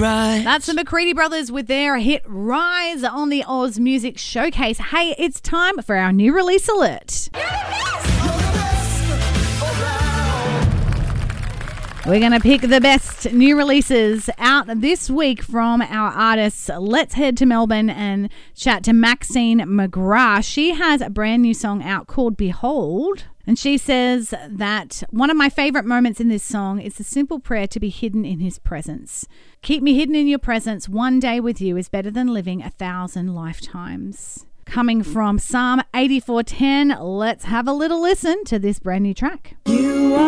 rise. That's the McCready Brothers with their hit Rise on the Oz Music Showcase. Hey, it's time for our new release alert. We're going to pick the best new releases out this week from our artists. Let's head to Melbourne and chat to Maxine McGrath. She has a brand new song out called Behold. And she says that one of my favourite moments in this song is the simple prayer to be hidden in his presence. Keep me hidden in your presence. One day with you is better than living 1,000 lifetimes. Coming from Psalm 84:10, let's have a little listen to this brand new track.